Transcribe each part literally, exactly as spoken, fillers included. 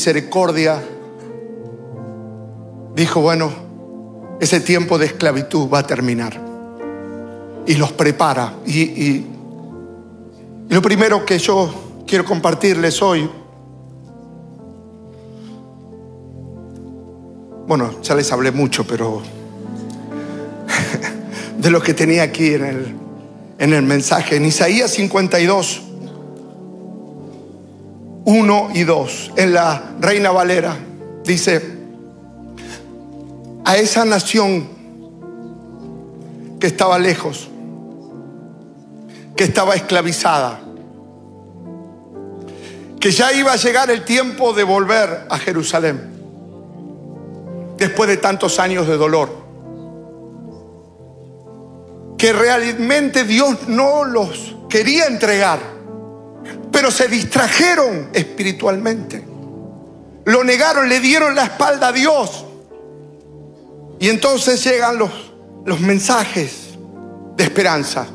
misericordia, dijo, bueno, ese tiempo de esclavitud va a terminar. Y los prepara. Y, y, y lo primero que yo quiero compartirles hoy, bueno, ya les hablé mucho, pero de lo que tenía aquí en el, en el mensaje. En Isaías cincuenta y dos, uno y dos, en la Reina Valera, dice: a esa nación que estaba lejos, que estaba esclavizada, que ya iba a llegar el tiempo de volver a Jerusalén después de tantos años de dolor, que realmente Dios no los quería entregar, pero se distrajeron espiritualmente, lo negaron, le dieron la espalda a Dios. Y entonces llegan los, los mensajes de esperanza.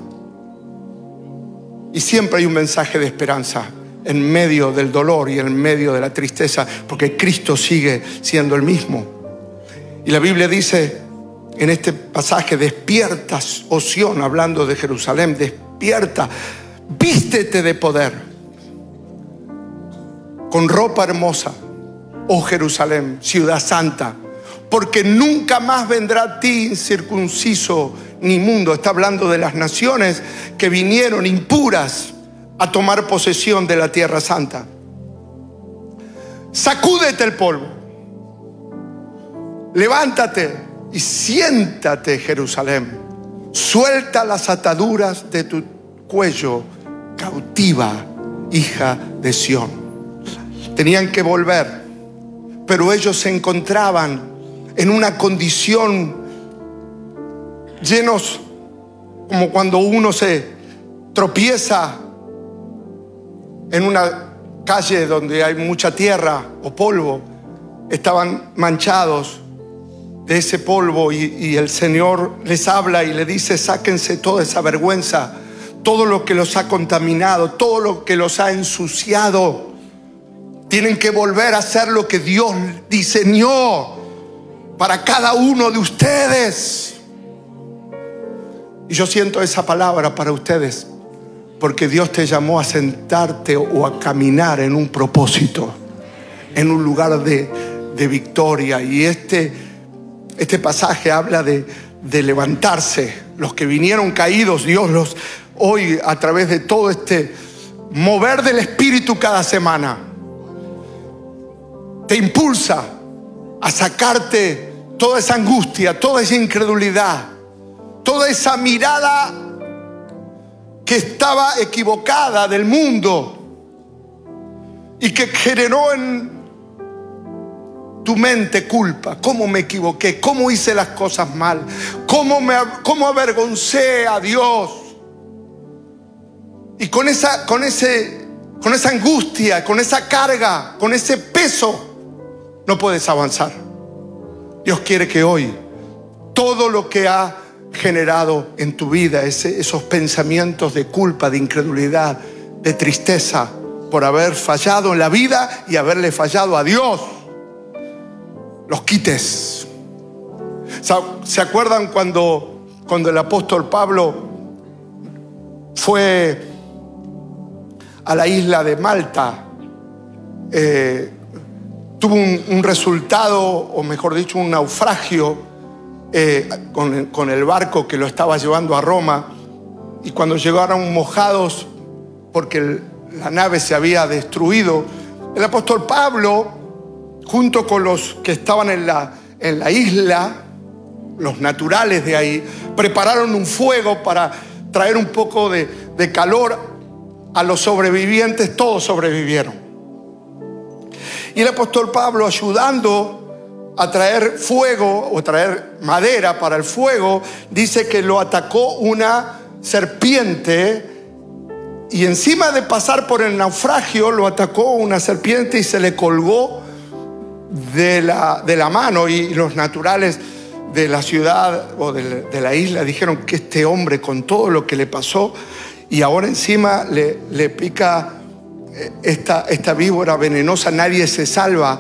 Y siempre hay un mensaje de esperanza en medio del dolor y en medio de la tristeza, porque Cristo sigue siendo el mismo. Y la Biblia dice en este pasaje: despierta, oh Sión, hablando de Jerusalén, despierta, vístete de poder, con ropa hermosa, oh Jerusalén, ciudad santa, porque nunca más vendrá a ti incircunciso ni inmundo. Está hablando de las naciones que vinieron impuras a tomar posesión de la tierra santa. Sacúdete el polvo, levántate y siéntate, Jerusalén. Suelta las ataduras de tu cuello, cautiva, hija de Sión. Tenían que volver, pero ellos se encontraban en una condición llenos, como cuando uno se tropieza en una calle donde hay mucha tierra o polvo. Estaban manchados de ese polvo, y, y el Señor les habla y le dice: sáquense toda esa vergüenza, todo lo que los ha contaminado, todo lo que los ha ensuciado. Tienen que volver a hacer lo que Dios diseñó para cada uno de ustedes. Y yo siento esa palabra para ustedes, porque Dios te llamó a sentarte o a caminar en un propósito, en un lugar de, de victoria. Y este, este pasaje habla de, de levantarse. Los que vinieron caídos, Dios los hoy, a través de todo este mover del Espíritu cada semana, te impulsa a sacarte toda esa angustia, toda esa incredulidad, toda esa mirada que estaba equivocada del mundo y que generó en tu mente culpa. ¿Cómo me equivoqué? ¿Cómo hice las cosas mal? ¿Cómo, me, cómo avergoncé a Dios? Y con esa, con, ese, con esa angustia, con esa carga, con ese peso, no puedes avanzar. Dios quiere que hoy todo lo que ha generado en tu vida, ese, esos pensamientos de culpa, de incredulidad, de tristeza por haber fallado en la vida y haberle fallado a Dios, los quites. ¿Se acuerdan cuando, cuando el apóstol Pablo fue a la isla de Malta? Eh, tuvo un, un resultado, o mejor dicho, un naufragio eh, con, con el barco que lo estaba llevando a Roma. Y cuando llegaron mojados porque el, la nave se había destruido, el apóstol Pablo, junto con los que estaban en la, en la isla, los naturales de ahí, prepararon un fuego para traer un poco de, de calor a los sobrevivientes. Todos sobrevivieron. Y el apóstol Pablo, ayudando a traer fuego o traer madera para el fuego, dice que lo atacó una serpiente, y encima de pasar por el naufragio lo atacó una serpiente y se le colgó de la, de la mano. Y los naturales de la ciudad o de, de la isla dijeron que este hombre, con todo lo que le pasó, y ahora encima le, le pica esta, esta víbora venenosa, nadie se salva.